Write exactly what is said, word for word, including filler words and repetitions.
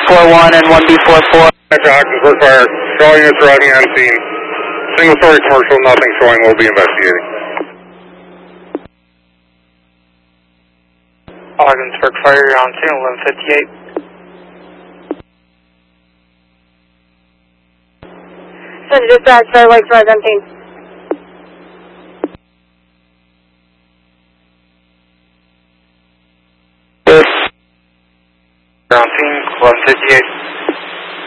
four one and one B four four. Oxensburg Fire. All units riding on scene. Single story commercial, nothing showing. We'll be investigating. Ogdensburg Fire, you're on scene, eleven fifty-eight. Send dispatch, Fair Lakes Road seventeen. You're on scene, eleven fifty-eight.